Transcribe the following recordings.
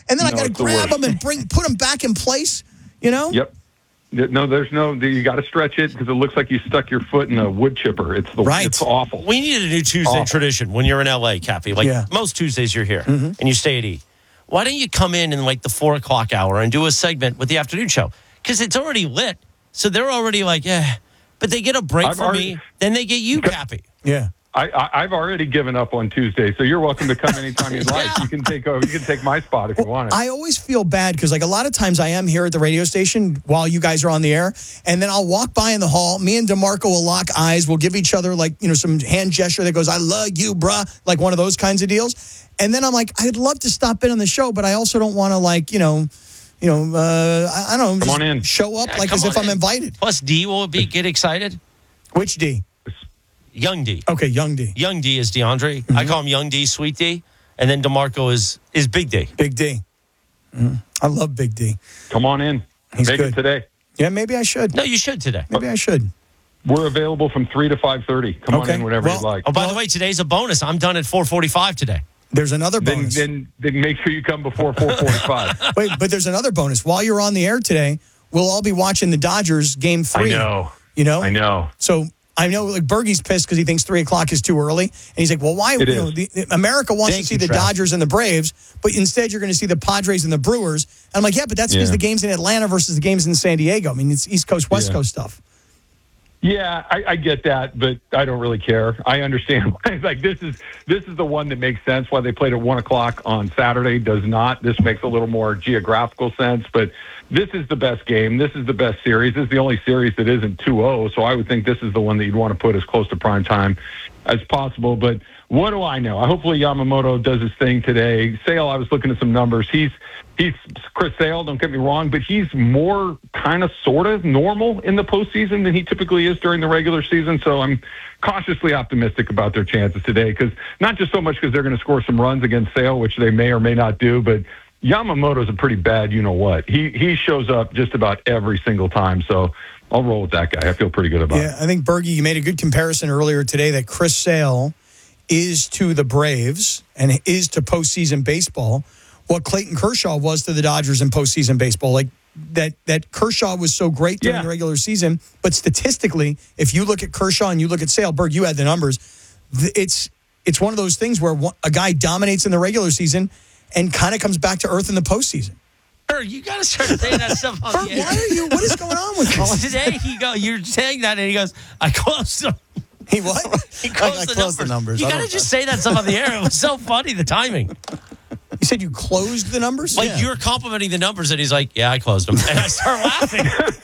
and then I got to grab them and put them back in place. You know? Yep. No, you got to stretch it because it looks like you stuck your foot in a wood chipper. It's awful. We need a new Tuesday tradition when you're in LA, Cappy. Most Tuesdays you're here and you stay at E. Why don't you come in like the 4 o'clock hour and do a segment with the afternoon show? Because it's already lit. So they're already like, but they get a break from me. Then they get you, Cappy. Yeah. I've already given up on Tuesday, so you're welcome to come anytime you'd like. You can take my spot if you want it. I always feel bad because a lot of times I am here at the radio station while you guys are on the air, and then I'll walk by in the hall. Me and DeMarco will lock eyes. We'll give each other some hand gesture that goes, "I love you, bruh," like one of those kinds of deals. And then I'm like, I'd love to stop in on the show, but I also don't want to I don't know. Come on in. Show up as if I'm invited. Plus, D will get excited. Which D? Young D. Okay, Young D. Young D is DeAndre. Mm-hmm. I call him Young D, Sweet D. And then DeMarco is Big D. Big D. Mm-hmm. I love Big D. Come on in. He's Make good. it today. Yeah, maybe I should. No, you should today. Maybe I should. We're available from 3 to 5:30. Come on in whenever you'd like. Oh, by the way, today's a bonus. I'm done at 4:45 today. There's another bonus. Then make sure you come before 4:45. Wait, but there's another bonus. While you're on the air today, we'll all be watching the Dodgers game 3. I know. You know? I know. So I know Bergie's pissed because he thinks 3 o'clock is too early. And he's like, well, why? America wants to see the Dodgers and the Braves, but instead you're going to see the Padres and the Brewers. And I'm like, yeah, but that's because the game's in Atlanta versus the game's in San Diego. I mean, it's East Coast, West Coast stuff. Yeah, I get that, but I don't really care. I understand. This is the one that makes sense. Why they played at 1 o'clock on Saturday does not. This makes a little more geographical sense, but this is the best game. This is the best series. This is the only series that isn't 2-0, so I would think this is the one that you'd want to put as close to prime time as possible. But what do I know? Hopefully Yamamoto does his thing today. Sale, I was looking at some numbers. He's Chris Sale, don't get me wrong, but he's more kind of sort of normal in the postseason than he typically is during the regular season. So I'm cautiously optimistic about their chances today, because not just so much because they're going to score some runs against Sale, which they may or may not do, but Yamamoto's a pretty bad you-know-what. He shows up just about every single time, so I'll roll with that guy. I feel pretty good about it. Yeah, I think, Bergie, you made a good comparison earlier today that Chris Sale is to the Braves and is to postseason baseball what Clayton Kershaw was to the Dodgers in postseason baseball. Like that Kershaw was so great during the regular season, but statistically, if you look at Kershaw and you look at Sale, Berg, you had the numbers, it's one of those things where a guy dominates in the regular season and kind of comes back to earth in the postseason. Berg, you got to start saying that stuff on the air. What is going on with this? Today, you're saying that, and he goes, I closed them. He what? He closed the numbers. You got to just say that stuff on the air. It was so funny, the timing. You said you closed the numbers? Like you're complimenting the numbers, and he's like, yeah, I closed them. And I start laughing.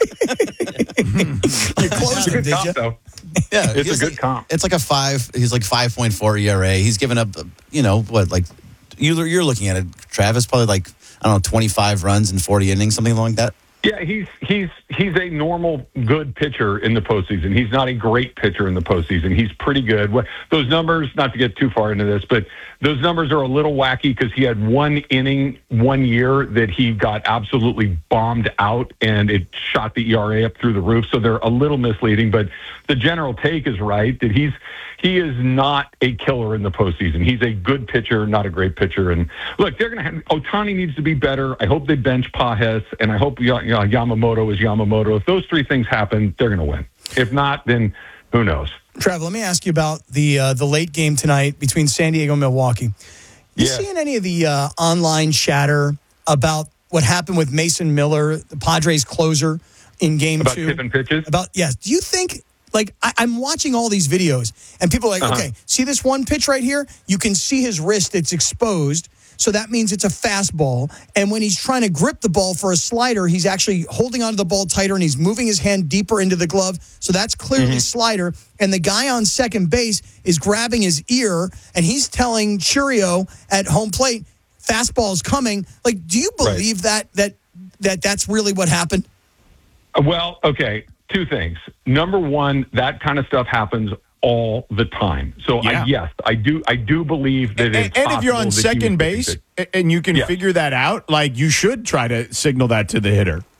You closed them, did you? Though. Yeah, it's a good comp. It's like a 5. He's like 5.4 ERA. He's given up, you're looking at it, Travis, probably like, I don't know, 25 runs in 40 innings, something like that. Yeah, he's a normal good pitcher in the postseason. He's not a great pitcher in the postseason. He's pretty good. Those numbers, not to get too far into this, but those numbers are a little wacky because he had one inning one year that he got absolutely bombed out, and it shot the ERA up through the roof. So they're a little misleading, but the general take is right that he is not a killer in the postseason. He's a good pitcher, not a great pitcher. And look, they're going to have Ohtani needs to be better. I hope they bench Pages, and I hope Yamamoto is Yamamoto. If those three things happen, they're going to win. If not, then who knows? Trav, let me ask you about the late game tonight between San Diego and Milwaukee. You seeing any of the online chatter about what happened with Mason Miller, the Padres closer, in Game 2? About tipping pitches? Do you think... Like, I'm watching all these videos, and people are like, okay, see this one pitch right here? You can see his wrist. It's exposed, so that means it's a fastball. And when he's trying to grip the ball for a slider, he's actually holding onto the ball tighter, and he's moving his hand deeper into the glove, so that's clearly slider. And the guy on second base is grabbing his ear, and he's telling Churio at home plate, fastball's coming. Like, do you believe that's really what happened? Well, okay. Two things. Number one, that kind of stuff happens all the time. So I do believe that it's and if you're on second base and you can figure that out, like you should try to signal that to the hitter.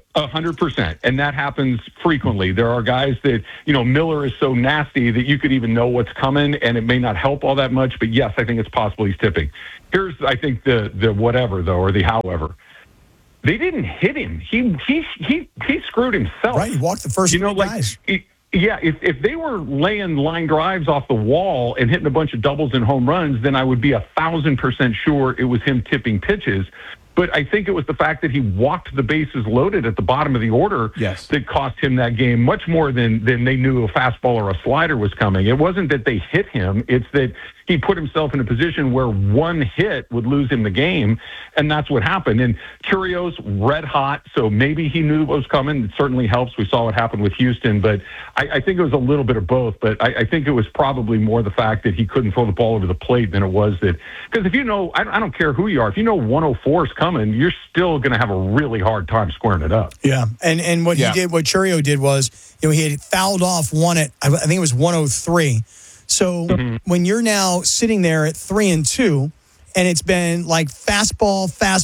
100%. And that happens frequently. There are guys that, Miller is so nasty that you could even know what's coming and it may not help all that much. But yes, I think it's possible he's tipping. Here's, I think, the whatever, though, or the however. They didn't hit him. He screwed himself. Right. He walked the first three guys. If they were laying line drives off the wall and hitting a bunch of doubles and home runs, then I would be 1,000% sure it was him tipping pitches. But I think it was the fact that he walked the bases loaded at the bottom of the order that cost him that game much more than they knew a fastball or a slider was coming. It wasn't that they hit him. It's that he put himself in a position where one hit would lose him the game, and that's what happened. And Churio's red hot, so maybe he knew what was coming. It certainly helps. We saw what happened with Houston, but I think it was a little bit of both. But I think it was probably more the fact that he couldn't throw the ball over the plate than it was that. Because if you know, I don't care who you are, if you know 104 is coming, you're still going to have a really hard time squaring it up. Yeah, and what he did, what Churio did was, he had fouled off one at, I think it was 103. So when you're now sitting there at 3-2, and it's been like fastball,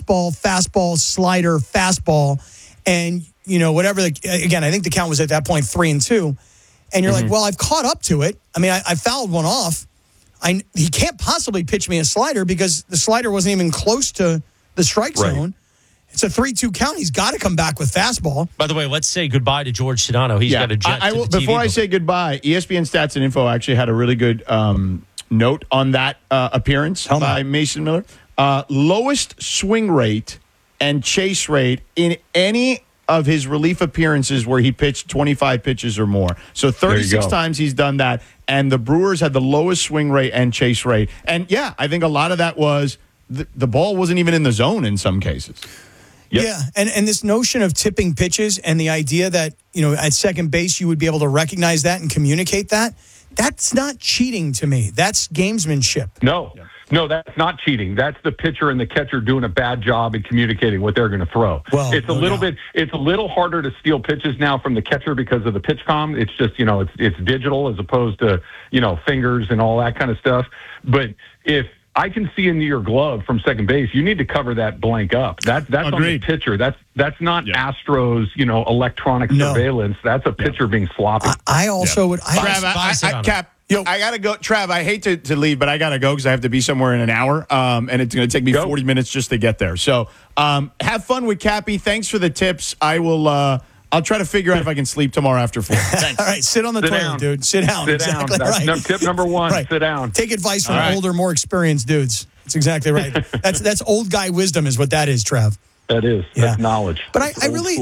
slider, fastball, and whatever. Again, I think the count was at that point 3-2, and you're like, well, I've caught up to it. I mean, I fouled one off. He can't possibly pitch me a slider because the slider wasn't even close to the strike zone. It's a 3-2 count. He's got to come back with fastball. By the way, let's say goodbye to George Sedano. He's got a jet to the TV before I say goodbye, ESPN Stats and Info actually had a really good note on that appearance by Mason Miller. Lowest swing rate and chase rate in any of his relief appearances where he pitched 25 pitches or more. So 36 times he's done that, and the Brewers had the lowest swing rate and chase rate. And, I think a lot of that was the ball wasn't even in the zone in some cases. Yep. Yeah, and this notion of tipping pitches and the idea that, at second base you would be able to recognize that and communicate that, that's not cheating to me. That's gamesmanship. No, that's not cheating. That's the pitcher and the catcher doing a bad job in communicating what they're going to throw. Well, it's a little harder to steal pitches now from the catcher because of the PitchCom. It's just, it's digital as opposed to, fingers and all that kind of stuff. But if I can see into your glove from second base, you need to cover that blank up. That's on the pitcher. That's not Astros, electronic surveillance. That's a pitcher being sloppy. I also would. Cap. I got to go. Trav, I hate to leave, but I got to go because I have to be somewhere in an hour, and it's going to take me 40 minutes just to get there. So have fun with Cappy. Thanks for the tips. I will. I'll try to figure out if I can sleep tomorrow after 4. Thanks. All right, sit on the toilet, dude. Sit down. Sit down. That's tip number 1. Right. Sit down. Take advice from older, more experienced dudes. That's exactly right. That's old guy wisdom is what that is, Trav. That is. That's knowledge. But I really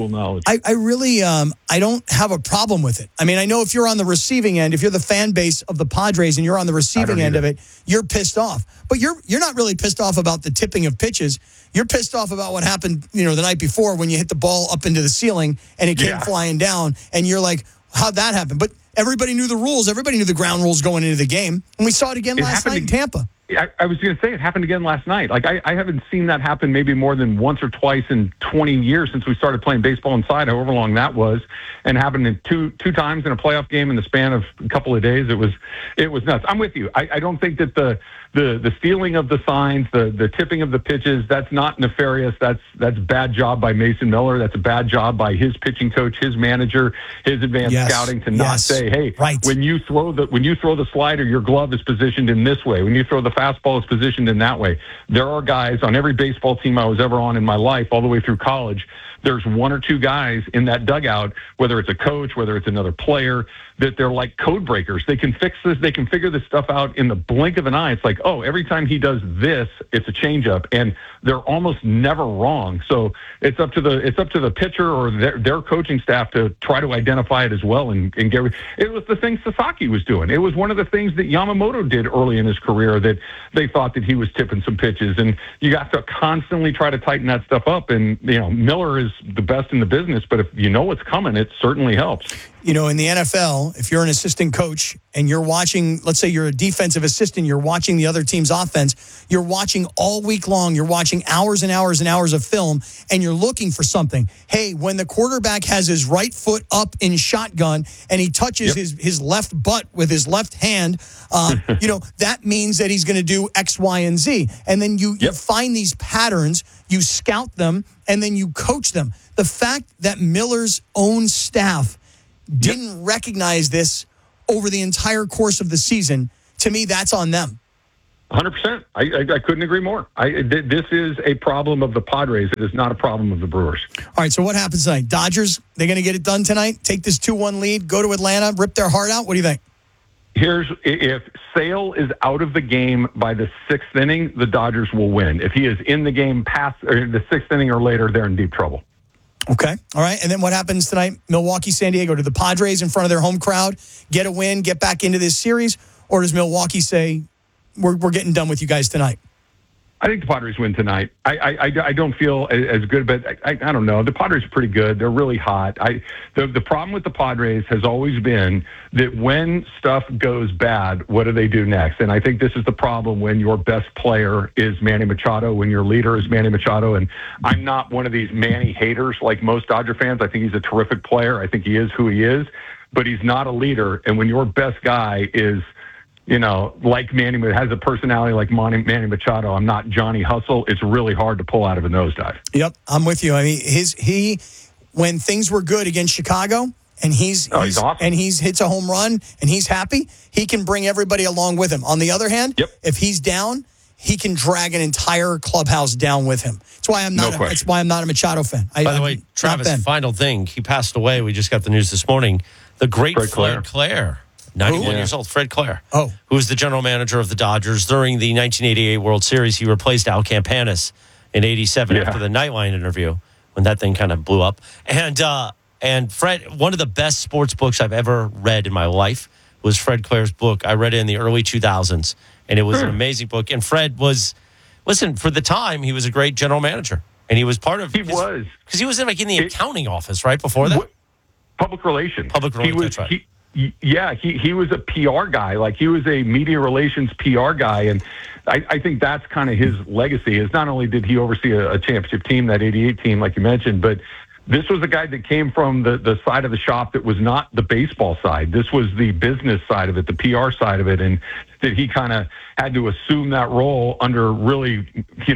I don't have a problem with it. I mean, I know if you're on the receiving end, if you're the fan base of the Padres and you're on the receiving end of it, you're pissed off. But you're not really pissed off about the tipping of pitches. You're pissed off about what happened, the night before when you hit the ball up into the ceiling and it came flying down, and you're like, how'd that happen? But everybody knew the rules. Everybody knew the ground rules going into the game, and we saw it again last night in Tampa. I was going to say it happened again last night. Like I haven't seen that happen maybe more than once or twice in 20 years since we started playing baseball inside, however long that was, and happened in two times in a playoff game in the span of a couple of days. It was nuts. I'm with you. I don't think that the stealing of the signs, the tipping of the pitches, that's not nefarious. That's bad job by Mason Miller. That's a bad job by his pitching coach, his manager, his advanced scouting to not say, hey, when you throw the slider, your glove is positioned in this way. When you throw the fastball, it's positioned in that way. There are guys on every baseball team I was ever on in my life, all the way through college. There's one or two guys in that dugout, whether it's a coach, whether it's another player, that they're like code breakers. They can fix this. They can figure this stuff out in the blink of an eye. It's like, oh, every time he does this, it's a changeup, and they're almost never wrong. So it's up to the pitcher or their coaching staff to try to identify it as well and get. It was the thing Sasaki was doing. It was one of the things that Yamamoto did early in his career that they thought that he was tipping some pitches, and you got to constantly try to tighten that stuff up. And Miller is the best in the business, but if you know what's coming, it certainly helps. You know, in the NFL, if you're an assistant coach and you're watching, let's say you're a defensive assistant, you're watching the other team's offense, you're watching all week long, you're watching hours and hours and hours of film, and you're looking for something. Hey, when the quarterback has his right foot up in shotgun and he touches his left butt with his left hand, you know, that means that he's going to do X, Y, and Z. And then you find these patterns, you scout them, and then you coach them. The fact that Miller's own staff didn't recognize this over the entire course of the season, to me, that's on them. 100%. I couldn't agree more. This is a problem of the Padres. It is not a problem of the Brewers. All right, so what happens tonight? Dodgers, they're going to get it done tonight? Take this 2-1 lead, go to Atlanta, rip their heart out? What do you think? If Sale is out of the game by the 6th inning, the Dodgers will win. If he is in the game past or the 6th inning or later, they're in deep trouble. Okay. All right. And then what happens tonight? Milwaukee, San Diego. Do the Padres in front of their home crowd get a win, get back into this series? Or does Milwaukee say, we're getting done with you guys tonight? I think the Padres win tonight. I don't feel as good, but I don't know. The Padres are pretty good. They're really hot. The problem with the Padres has always been that when stuff goes bad, what do they do next? And I think this is the problem when your best player is Manny Machado, when your leader is Manny Machado. And I'm not one of these Manny haters like most Dodger fans. I think he's a terrific player. I think he is who he is, but he's not a leader. And when your best guy is, you know, like Manny, has a personality like Manny Machado, I'm not Johnny Hustle, it's really hard to pull out of a nosedive. Yep, I'm with you. I mean, when things were good against Chicago, and he's awesome. And he hits a home run, and he's happy, he can bring everybody along with him. On the other hand, if he's down, he can drag an entire clubhouse down with him. That's why I'm not. That's why I'm not a Machado fan. By the way, Travis, final thing, he passed away. We just got the news this morning. The great Fred Claire. 91 years old, Fred Claire, who was the general manager of the Dodgers during the 1988 World Series. He replaced Al Campanis in 87 after the Nightline interview when that thing kind of blew up. And Fred, one of the best sports books I've ever read in my life was Fred Claire's book. I read it in the early 2000s, and it was an amazing book. And Fred was, listen, for the time, he was a great general manager. And he was part of... Because he was in the accounting office, right, before that? Public relations. That's right. He was a PR guy. Like, he was a media relations PR guy. And I think that's kind of his legacy, is not only did he oversee a championship team, that 88 team, like you mentioned, but this was a guy that came from the side of the shop that was not the baseball side. This was the business side of it, the PR side of it, and that he kind of had to assume that role under really,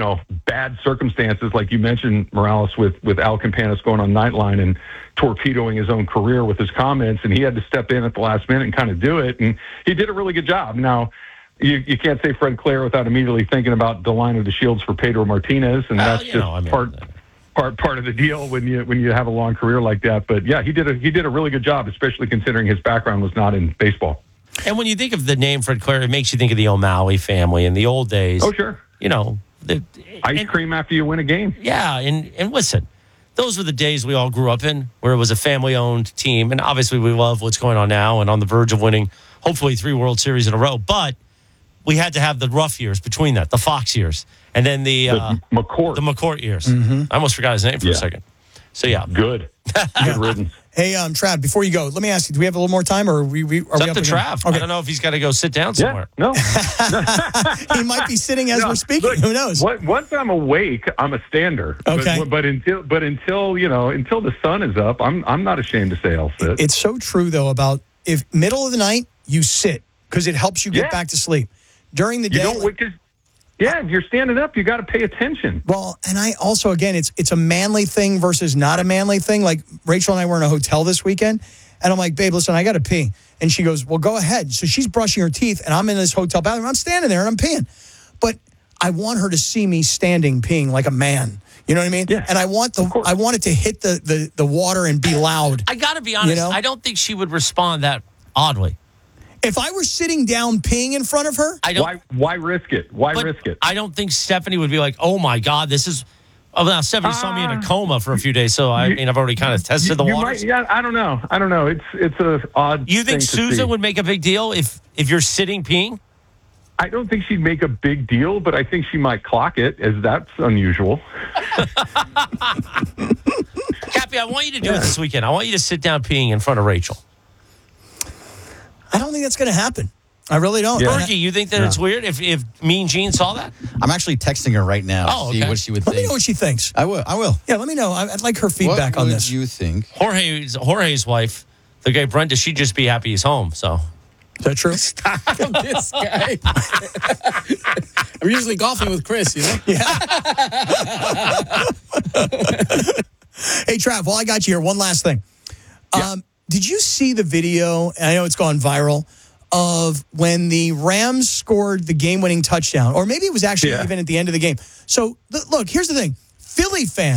bad circumstances, like you mentioned, Morales, with Al Campanis going on Nightline and torpedoing his own career with his comments, and he had to step in at the last minute and kind of do it, and he did a really good job. Now, you can't say Fred Claire without immediately thinking about the line of the shields for Pedro Martinez, and that's part of the deal when you have a long career like that. But yeah, he did a really good job, especially considering his background was not in baseball. And when you think of the name Fred Claire, it makes you think of the O'Malley family in the old days. Oh, sure. Ice cream after you win a game. Yeah, and listen, those were the days we all grew up in, where it was a family-owned team. And obviously we love what's going on now and on the verge of winning, hopefully, 3 World Series in a row. But we had to have the rough years between that, the Fox years, and then the McCourt years. Mm-hmm. I almost forgot his name for a second. So, yeah. Good riddance. Hey, Trav, before you go, let me ask you, do we have a little more time, or are we it's up to Trav. Okay. I don't know if he's got to go sit down somewhere. Yeah, no. He might be sitting as we're speaking. Look, who knows? Once I'm awake, I'm a stander. Okay. But until the sun is up, I'm not ashamed to say I'll sit. It's so true, though, about if middle of the night, you sit, because it helps you get back to sleep. During the day... if you're standing up, you got to pay attention. Well, and I also, again, it's a manly thing versus not a manly thing. Like, Rachel and I were in a hotel this weekend, and I'm like, babe, listen, I got to pee. And she goes, well, go ahead. So she's brushing her teeth, and I'm in this hotel bathroom. I'm standing there, and I'm peeing. But I want her to see me standing peeing like a man. You know what I mean? Yeah, and I want it to hit the water and be loud. I got to be honest, I don't think she would respond that oddly. If I were sitting down peeing in front of her, why risk it? Why risk it? I don't think Stephanie would be like, "Oh my God, this is." Oh, now Stephanie saw me in a coma for a few days, so I've already kind of tested the waters. I don't know. It's a odd. You think Susan would make a big deal if you're sitting peeing? I don't think she'd make a big deal, but I think she might clock it, as that's unusual. Cappy, I want you to do it this weekend. I want you to sit down peeing in front of Rachel. I don't think that's going to happen. I really don't. Yeah. Berkey, you think that it's weird if Mean Gene saw that? I'm actually texting her right now Oh, to see okay. what she would Let me think. know what she thinks. I will. Yeah, let me know. I'd like her feedback what on would this. you think? Jorge's wife, the guy Brenda, she'd just be happy he's home. So Is that true? This guy. I'm usually golfing with Chris, you know? Hey, Trav, while I got you here, one last thing. Did you see the video? And I know it's gone viral of when the Rams scored the game-winning touchdown, or maybe it was actually even at the end of the game. So, look, here's the thing. Philly fans